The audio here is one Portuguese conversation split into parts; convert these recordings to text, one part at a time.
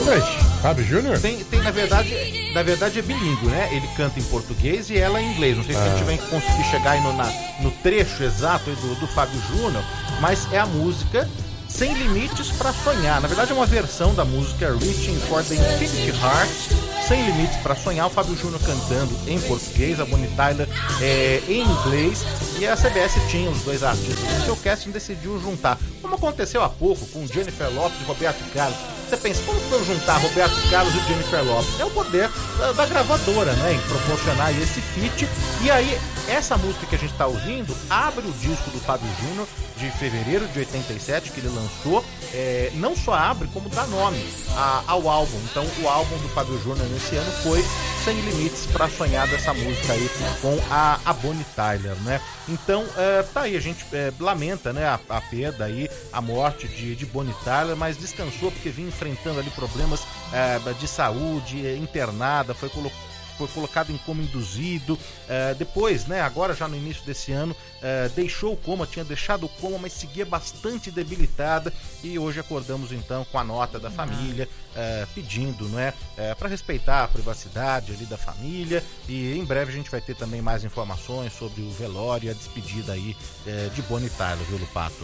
English? Fábio Júnior? Tem na verdade é bilíngue, né? Ele canta em português e ela em inglês. Não sei se a gente vai conseguir chegar aí no trecho exato aí do Fábio Júnior, mas é a música Sem Limites para Sonhar. Na verdade é uma versão da música Reaching for the Infinity Heart, Sem Limites para Sonhar, o Fábio Júnior cantando em português, a Bonnie Tyler em inglês, e a CBS tinha os dois artistas. O seu casting decidiu juntar, como aconteceu há pouco com Jennifer Lopez e Roberto Carlos. Você pensa, como que vão juntar Roberto Carlos e Jennifer Lopez? É o poder da gravadora, né, em proporcionar esse feat. E aí, essa música que a gente está ouvindo abre o disco do Fábio Júnior de fevereiro de 87, que ele lançou. Não só abre, como dá nome ao álbum. Então, o álbum do Fábio Júnior nesse ano foi Sem Limites para Sonhar, dessa música aí com a Bonnie Tyler, né? Então, tá aí, a gente lamenta, né, a perda aí, a morte de Bonnie Tyler, mas descansou porque vinha enfrentando ali problemas de saúde, internada, foi colocado em coma induzido, depois, né, agora já no início desse ano, deixou o coma, tinha deixado o coma, mas seguia bastante debilitada, e hoje acordamos então com a nota da família, pedindo, né, para respeitar a privacidade ali da família, e em breve a gente vai ter também mais informações sobre o velório e a despedida aí de Bonnie Tyler, viu, Lupato?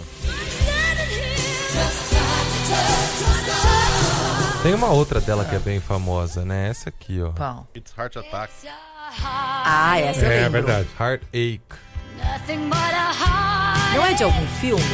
Tem uma outra dela que é bem famosa, né? Essa aqui, ó. Qual? It's Heart Attack. Ah, essa eu lembro. É verdade. Heartache. Não é de algum filme?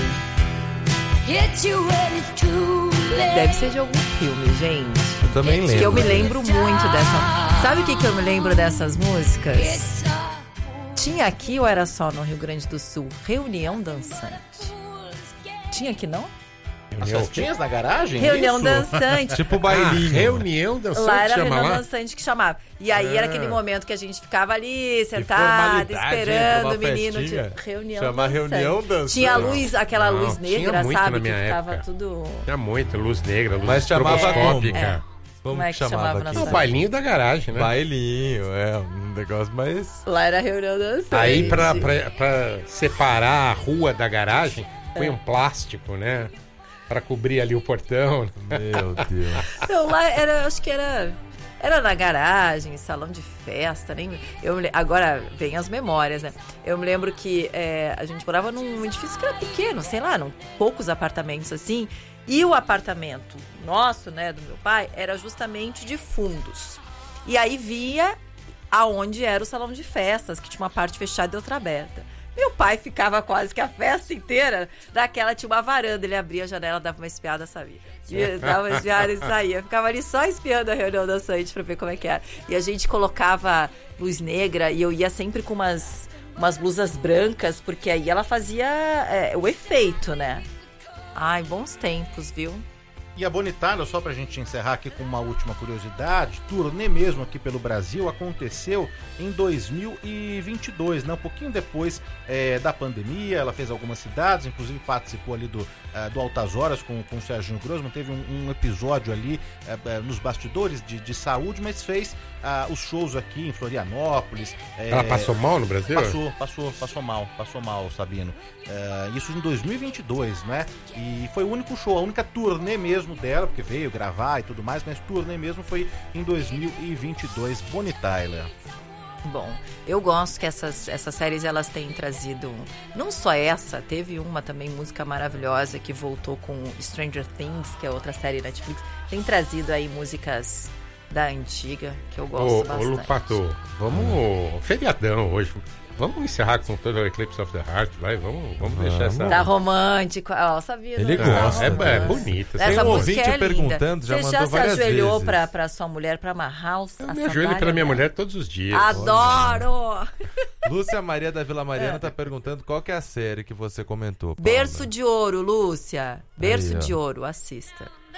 Deve ser de algum filme, gente. Eu também lembro. Que eu me lembro muito dessa. Sabe o que eu me lembro dessas músicas? Tinha aqui ou era só no Rio Grande do Sul? Reunião Dançante. Tinha aqui, não? As festinhas na garagem? Reunião Isso? Dançante. Tipo bailinho. Reunião dançante. Lá era a chama reunião lá? dançante que chamava. E aí era aquele momento que a gente ficava ali, sentada, formalidade, hein, esperando pra o uma menino. festinha. Reunião Chamar dançante. reunião dançante. Tinha a luz, aquela Não, luz tinha negra, muito sabe? na Que minha ficava época. tudo... Tinha muito, luz negra, luz Mas chamava estroboscópica. Como é que chamava na aqui? O bailinho da garagem, né? Bailinho, um negócio mais... Lá era a reunião dançante. Aí pra separar a rua da garagem, põe um plástico, né? Pra cobrir ali o portão. Meu Deus. Não, lá era, acho que era na garagem, salão de festa, nem... Agora vem as memórias, né? Eu me lembro que a gente morava num edifício que era pequeno, sei lá, poucos apartamentos assim, e o apartamento nosso, né, do meu pai, era justamente de fundos. E aí via aonde era o salão de festas, que tinha uma parte fechada e outra aberta. Meu pai ficava quase que a festa inteira daquela, tinha uma varanda, ele abria a janela, dava uma espiada, sabia? Dava uma espiada e saía. Ficava ali só espiando a reunião dançante pra ver como é que era. E a gente colocava luz negra e eu ia sempre com umas blusas brancas, porque aí ela fazia o efeito, né? Ai, bons tempos, viu? E a Bonnie Tyler, só pra gente encerrar aqui com uma última curiosidade, turnê mesmo aqui pelo Brasil aconteceu em 2022, né? Um pouquinho depois da pandemia. Ela fez algumas cidades, inclusive participou ali do Altas Horas com o Serginho Grossman, teve um episódio ali nos bastidores de saúde, mas fez os shows aqui em Florianópolis. Ela passou mal no Brasil? Passou mal, Sabino. Isso em 2022, né? E foi o único show, a única turnê mesmo dela, porque veio gravar e tudo mais, mas turnê mesmo foi em 2022, Bonnie Tyler. Bom, eu gosto que essas séries elas têm trazido, não só essa, teve uma também, música maravilhosa que voltou com Stranger Things, que é outra série Netflix, tem trazido aí músicas da antiga, que eu gosto bastante. Ô Lupato, vamos, feriadão hoje, vamos encerrar com todo o Eclipse of the Heart, vai, vamos deixar essa... Tá romântico, ó, sabia? Ele gosta. É bonito. Essa um música ouvinte é perguntando, linda. já Você mandou várias se ajoelhou vezes. pra sua mulher pra amarrar Eu me ajoelho pela minha mulher todos os dias. Adoro! Lúcia Maria da Vila Mariana tá perguntando qual que é a série que você comentou, Paula. Berço de Ouro, Lúcia. Berço Aí, ó. de Ouro, assista.